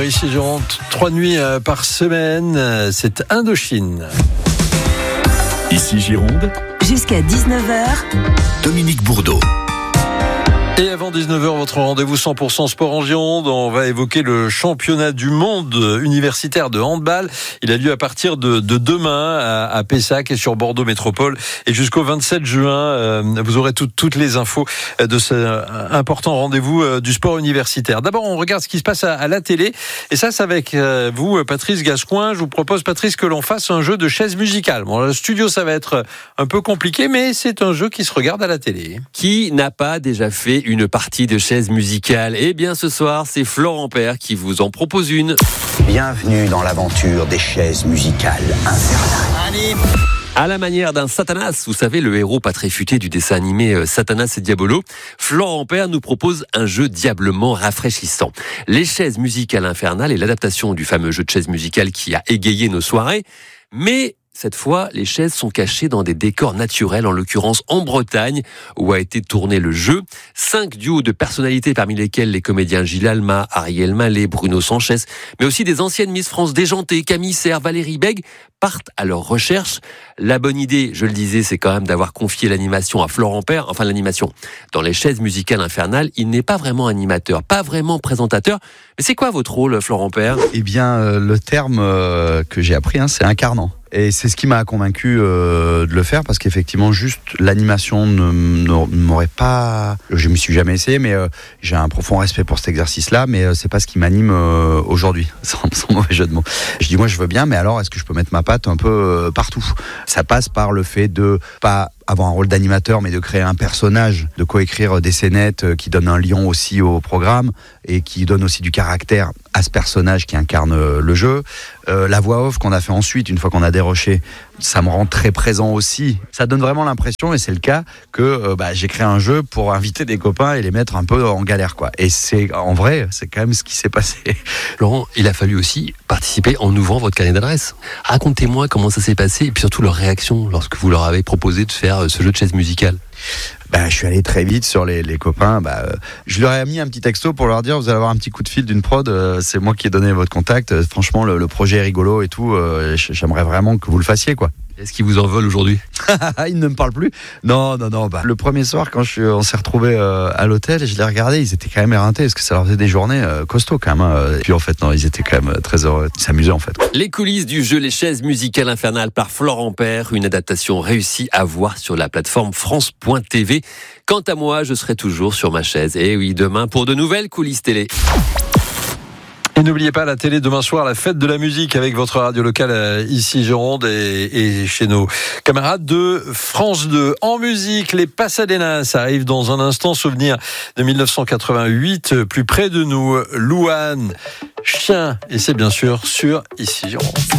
ici Gironde, 3 nuits par semaine, c'est Indochine. Ici Gironde, jusqu'à 19h, Dominique Bourdeau. Et avant 19h, votre rendez-vous 100% sport en Gironde. On va évoquer le championnat du monde universitaire de handball. Il a lieu à partir de demain à Pessac et sur Bordeaux Métropole. Et jusqu'au 27 juin, vous aurez toutes les infos de ce important rendez-vous du sport universitaire. D'abord, on regarde ce qui se passe à la télé. Et ça, c'est avec vous, Patrice Gascoin. Je vous propose, Patrice, que l'on fasse un jeu de chaises musicales. Bon, le studio, ça va être un peu compliqué, mais c'est un jeu qui se regarde à la télé. Qui n'a pas déjà fait une partie de chaises musicales? Eh bien, ce soir, c'est Florent Père qui vous en propose une. Bienvenue dans l'aventure des chaises musicales infernales. Allez. À la manière d'un Satanas, vous savez, le héros pas très futé du dessin animé Satanas et Diabolo, Florent Père nous propose un jeu diablement rafraîchissant. Les chaises musicales infernales est l'adaptation du fameux jeu de chaises musicales qui a égayé nos soirées, mais cette fois, les chaises sont cachées dans des décors naturels, en l'occurrence en Bretagne, où a été tourné le jeu. 5 duos de personnalités, parmi lesquels les comédiens Gilles Alma, Ariel Mallet, Bruno Sanchez, mais aussi des anciennes Miss France déjantées, Camille Serre, Valérie Bègue, partent à leur recherche. La bonne idée, je le disais, c'est quand même d'avoir confié l'animation à Florent Père. Enfin, l'animation. Dans les chaises musicales infernales, il n'est pas vraiment animateur, pas vraiment présentateur. Mais c'est quoi votre rôle, Florent Père ? Eh bien, le terme que j'ai appris, c'est incarnant. Et c'est ce qui m'a convaincu de le faire, parce qu'effectivement, juste l'animation ne m'aurait pas... Je ne me suis jamais essayé, mais j'ai un profond respect pour cet exercice-là, mais c'est pas ce qui m'anime aujourd'hui, sans mauvais jeu de mots. Je dis, moi, je veux bien, mais alors, est-ce que je peux mettre ma patte un peu partout ? Ça passe par le fait de pas avoir un rôle d'animateur, mais de créer un personnage, de coécrire des scénettes qui donnent un lien aussi au programme et qui donnent aussi du caractère à ce personnage qui incarne le jeu. La voix off qu'on a fait ensuite, une fois qu'on a déroché, ça me rend très présent aussi. Ça donne vraiment l'impression, et c'est le cas, que j'ai créé un jeu pour inviter des copains et les mettre un peu en galère, quoi. Et c'est, en vrai, c'est quand même ce qui s'est passé. Laurent, il a fallu aussi participer en ouvrant votre carnet d'adresses. Racontez-moi comment ça s'est passé et puis surtout leur réaction lorsque vous leur avez proposé de faire ce jeu de chaises musicales. Je suis allé très vite sur les copains. Je leur ai mis un petit texto pour leur dire, vous allez avoir un petit coup de fil d'une prod. C'est moi qui ai donné votre contact. Franchement, le projet est rigolo et tout. J'aimerais vraiment que vous le fassiez, quoi. Est-ce qu'ils vous en veulent aujourd'hui ? Ils ne me parlent plus. Non. Le premier soir, quand on s'est retrouvés à l'hôtel, je les regardais, ils étaient quand même éreintés, parce que ça leur faisait des journées costauds quand même. Et puis en fait, non, ils étaient quand même très heureux. Ils s'amusaient en fait. Les coulisses du jeu Les chaises musicales infernales par Florent Père, une adaptation réussie à voir sur la plateforme France.tv. Quant à moi, je serai toujours sur ma chaise. Et oui, demain pour de nouvelles coulisses télé. Et n'oubliez pas la télé demain soir, la fête de la musique avec votre radio locale ici Gironde et chez nos camarades de France 2. En musique, les Pasadena, ça arrive dans un instant, souvenir de 1988, plus près de nous, Louane, Chien, et c'est bien sûr sur ici Gironde.